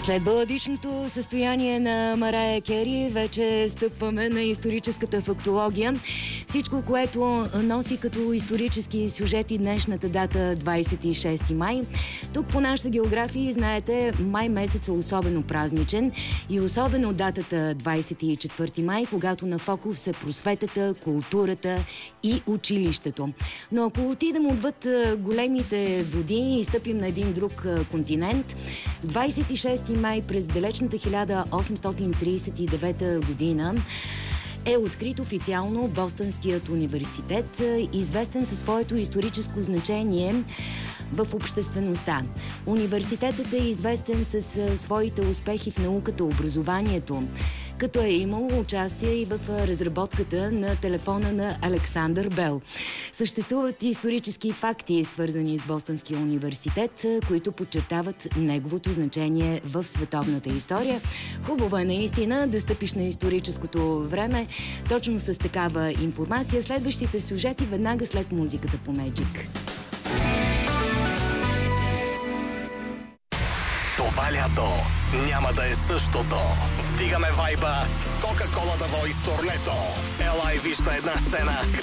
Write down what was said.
След баладичното състояние на Марая Кери, вече стъпваме на историческата фактология. Всичко, което носи като исторически сюжети днешната дата 26 май. Тук по нашата география, знаете, май месец е особено празничен и особено датата 24 май, когато на фокус е просветата, културата и училището. Но ако отидем отвъд големите води и стъпим на един друг континент, 26 май през далечната 1839 година е открит официално Бостонският университет, известен със своето историческо значение в обществеността. Университетът е известен със своите успехи в науката, образованието, като е имало участие и в разработката на телефона на Александър Бел. Съществуват исторически факти, свързани с Бостонския университет, които подчертават неговото значение в световната история. Хубаво е наистина да стъпиш на историческото време, точно с такава информация. Следващите сюжети веднага след музиката по Magic. Това лято няма да е същото. Вдигаме вайба с Кока-Кола да Voice турнето. Ела и виж на една сцена